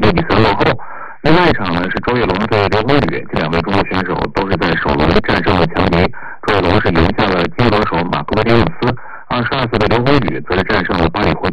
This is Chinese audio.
6-3落后。另外一场呢是周跃龙对刘辉宇，这两位中国选手都是在首轮战胜了强敌。周跃龙是赢下了金轮手马库德迪厄斯，22岁的刘辉宇则是战胜了巴里霍